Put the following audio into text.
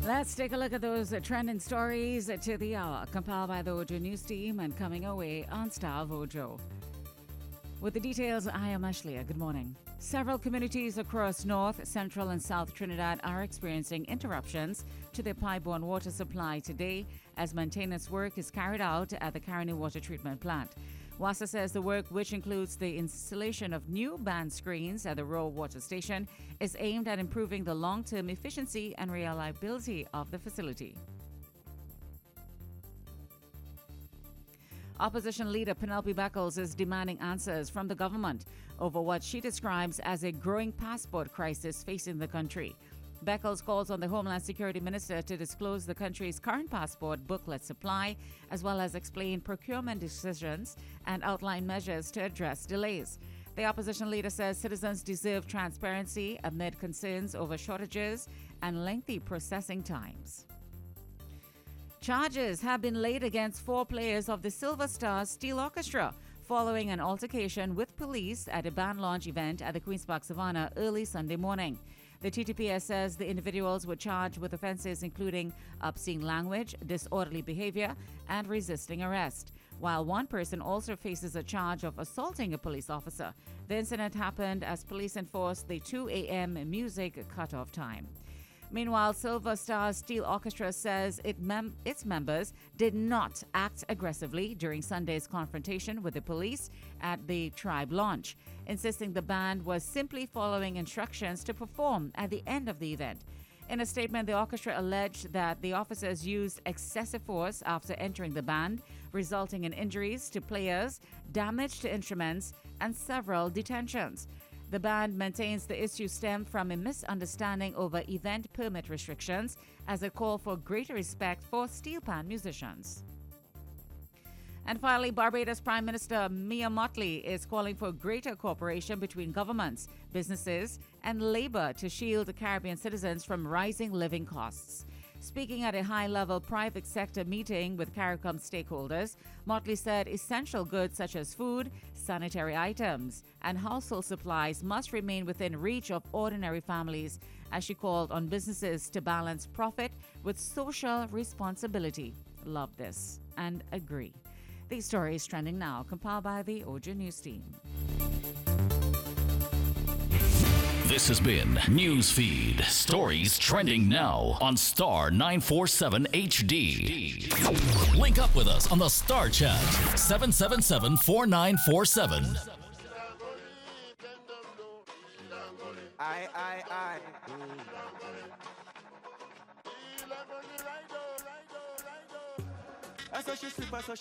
Let's take a look at those trending stories to the hour, compiled by the Ojo News team and coming away on Star Vojo. With the details, I am Ashleigh. Good morning. Several communities across North, Central, and South Trinidad are experiencing interruptions to their pipeborne water supply today as maintenance work is carried out at the Caroni Water Treatment Plant. WASA says the work, which includes the installation of new band screens at the Rowe Water Station, is aimed at improving the long-term efficiency and reliability of the facility. Opposition leader Penelope Beckles is demanding answers from the government over what she describes as a growing passport crisis facing the country. Beckles calls on the Homeland Security Minister to disclose the country's current passport booklet supply, as well as explain procurement decisions and outline measures to address delays. The opposition leader says citizens deserve transparency amid concerns over shortages and lengthy processing times. Charges have been laid against 4 players of the Silver Stars Steel Orchestra following an altercation with police at a band launch event at the Queen's Park Savannah early Sunday morning. The TTPS says the individuals were charged with offenses including obscene language, disorderly behavior, and resisting arrest, while one person also faces a charge of assaulting a police officer. The incident happened as police enforced the 2 a.m. music cutoff time. Meanwhile, Silver Stars Steel Orchestra says its members did not act aggressively during Sunday's confrontation with the police at the Tribe launch, insisting the band was simply following instructions to perform at the end of the event. In a statement, the orchestra alleged that the officers used excessive force after entering the band, resulting in injuries to players, damage to instruments, and several detentions. The band maintains the issue stemmed from a misunderstanding over event permit restrictions as a call for greater respect for steel pan musicians. And finally, Barbados Prime Minister Mia Mottley is calling for greater cooperation between governments, businesses, and labor to shield Caribbean citizens from rising living costs. Speaking at a high-level private sector meeting with CARICOM stakeholders, Mottley said essential goods such as food, sanitary items, and household supplies must remain within reach of ordinary families, as she called on businesses to balance profit with social responsibility. Love this and agree. These stories trending now, compiled by the Ojo News team. This has been Newsfeed. Stories trending now on Star 947 HD. Link up with us on the Star Chat 777-4947. I saw she sleep, I saw